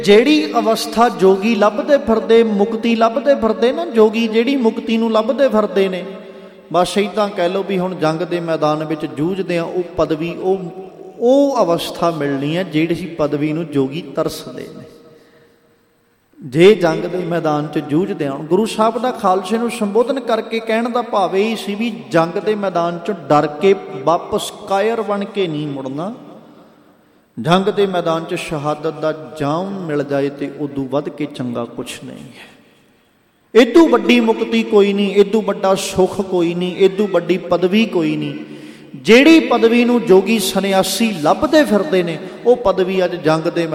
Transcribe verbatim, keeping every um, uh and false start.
ਜਿਹੜੀ ਅਵਸਥਾ ਜੋਗੀ ਲੱਭਦੇ ਫਿਰਦੇ, ਮੁਕਤੀ ਲੱਭਦੇ ਫਿਰਦੇ ਨਾ, ਜੋਗੀ ਜਿਹੜੀ ਮੁਕਤੀ ਨੂੰ ਲੱਭਦੇ ਫਿਰਦੇ ਨੇ, ਬਸ ਇੱਦਾਂ ਕਹਿ ਲਓ ਵੀ ਹੁਣ ਜੰਗ ਦੇ ਮੈਦਾਨ ਵਿੱਚ ਜੂਝਦੇ ਆ, ਉਹ ਪਦਵੀ, ਉਹ ਉਹ ਅਵਸਥਾ ਮਿਲਣੀ ਹੈ ਜਿਹੜੀ ਪਦਵੀ ਨੂੰ ਜੋਗੀ ਤਰਸਦੇ ਨੇ। ਜੇ ਜੰਗ ਦੇ ਮੈਦਾਨ 'ਚ ਜੂਝਦੇ ਆ, ਗੁਰੂ ਸਾਹਿਬ ਦਾ ਖਾਲਸੇ ਨੂੰ ਸੰਬੋਧਨ ਕਰਕੇ ਕਹਿਣ ਦਾ ਭਾਵ ਇਹ ਸੀ ਵੀ ਜੰਗ ਦੇ ਮੈਦਾਨ 'ਚੋਂ ਡਰ ਕੇ ਵਾਪਸ ਕਾਇਰ ਬਣ ਕੇ ਨਹੀਂ ਮੁੜਨਾ। ਜੰਗ ਦੇ ਮੈਦਾਨ 'ਚ ਸ਼ਹਾਦਤ ਦਾ ਜਾਮ ਮਿਲ ਜਾਏ ਤੇ ਉਦੋਂ ਵੱਧ ਕੇ ਚੰਗਾ ਕੁਛ ਨਹੀਂ ਹੈ। ਇਦੋਂ ਵੱਡੀ ਮੁਕਤੀ ਕੋਈ ਨਹੀਂ, ਇਦੋਂ ਵੱਡਾ ਸੁੱਖ ਕੋਈ ਨਹੀਂ, ਇਦੋਂ ਵੱਡੀ ਪਦਵੀ ਕੋਈ ਨਹੀਂ। ਜਿਹੜੀ ਪਦਵੀ ਨੂੰ ਜੋਗੀ ਸੰਨਿਆਸੀ ਲੱਭਦੇ ਫਿਰਦੇ ਨੇ, ਉਹ ਪਦਵੀ ਅੱਜ ਜੰਗ ਦੇ